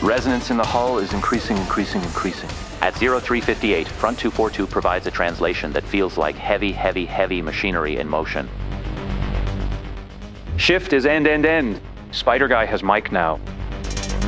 Resonance in the hull is increasing. At 0358, Front 242 provides a translation that feels like heavy machinery in motion. Shift is end. Spider Guy has mic now.